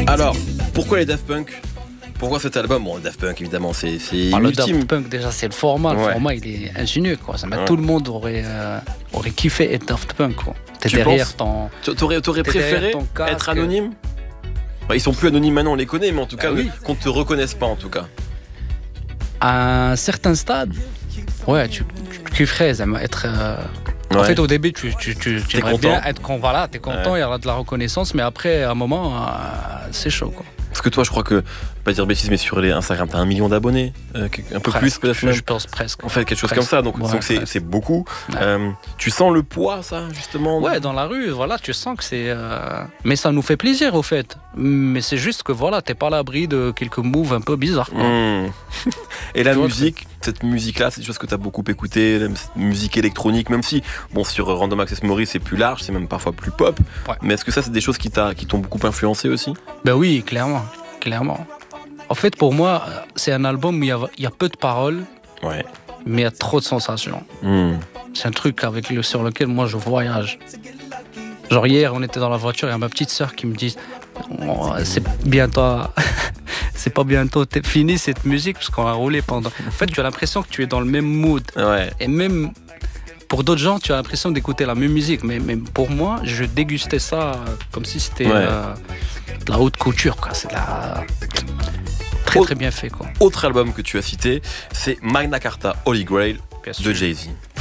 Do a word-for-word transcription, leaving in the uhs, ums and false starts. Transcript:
Alors, pourquoi les Daft Punk ? Pourquoi cet album ? Bon, Daft Punk, évidemment, c'est, c'est ah, le ultime. Daft Punk, déjà, c'est le format. Ouais. Le format, il est ingénieux, quoi. Ça, Ouais. tout le monde aurait, euh, aurait kiffé être Daft Punk, quoi. T'es Tu derrière penses ton... T'aurais, t'aurais T'es préféré derrière ton casque. être anonyme ? Bah, ils sont plus anonymes maintenant, on les connaît, mais en tout cas, Ah oui. qu'on te reconnaisse pas, en tout cas. À un certain stade, ouais, tu, tu kifferais être... Euh... En Ouais. fait, au début, tu, tu, tu, tu aimerais content. bien être con, voilà, t'es content, il Ouais. y aura de la reconnaissance, mais après, à un moment, euh, c'est chaud, quoi. Parce que toi, je crois que, pas dire bêtise, mais sur les Instagram, t'as un million d'abonnés, euh, un peu Presque, plus peut-être je, même. je pense presque. En fait, quelque chose Presque. comme ça, donc Ouais, donc c'est, presque. c'est beaucoup. Ouais. Euh, tu sens le poids, ça, justement ? Ouais, dans la rue, voilà, tu sens que c'est... Euh... Mais ça nous fait plaisir, au fait. Mais c'est juste que, voilà, t'es pas à l'abri de quelques moves un peu bizarres, quoi. Mmh. Et la Tu vois, musique, cette musique-là, c'est des choses que tu as beaucoup écoutées, cette musique électronique, même si, bon, sur Random Access Memory, c'est plus large, c'est même parfois plus pop. Ouais. Mais est-ce que ça, c'est des choses qui, t'a, qui t'ont beaucoup influencé aussi ? Ben oui, clairement, clairement. En fait, pour moi, c'est un album où il y a, il y a peu de paroles, Ouais. mais il y a trop de sensations. Mmh. C'est un truc avec le, sur lequel moi je voyage. Genre hier, on était dans la voiture, il y a ma petite sœur qui me dit oh, c'est bientôt, c'est pas bientôt fini cette musique parce qu'on a roulé pendant. En fait, tu as l'impression que tu es dans le même mood. Ouais. Et même pour d'autres gens, tu as l'impression d'écouter la même musique. Mais, mais pour moi, je dégustais ça comme si c'était Ouais. euh, de la haute couture, quoi. C'est de la très Autre- très bien fait, quoi. Autre album que tu as cité, c'est Magna Carta Holy Grail Bien de sûr. Jay-Z.